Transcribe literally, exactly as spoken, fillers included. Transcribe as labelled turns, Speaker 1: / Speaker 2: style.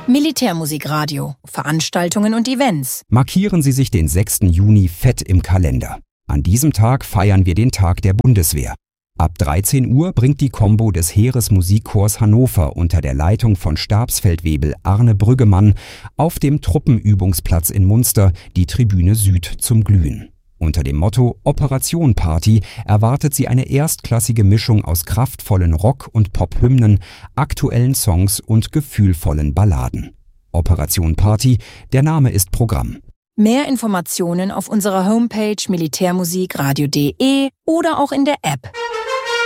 Speaker 1: Militärmusikradio, Veranstaltungen und Events.
Speaker 2: Markieren Sie sich den sechsten Juni fett im Kalender. An diesem Tag feiern wir den Tag der Bundeswehr. Ab dreizehn Uhr bringt die Combo des Heeresmusikchors Hannover unter der Leitung von Stabsfeldwebel Arne Brüggemann auf dem Truppenübungsplatz in Munster die Tribüne Süd zum Glühen. Unter dem Motto Operation Party erwartet sie eine erstklassige Mischung aus kraftvollen Rock- und Pop-Hymnen, aktuellen Songs und gefühlvollen Balladen. Operation Party, der Name ist Programm.
Speaker 1: Mehr Informationen auf unserer Homepage militärmusikradio punkt de oder auch in der App.